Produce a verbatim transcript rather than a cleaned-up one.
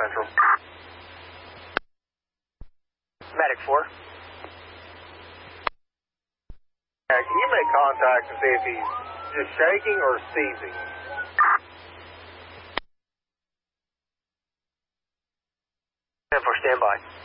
Central. Medic four. Yeah, can you make contact and see if he's just shaking or seizing? ten four, stand by.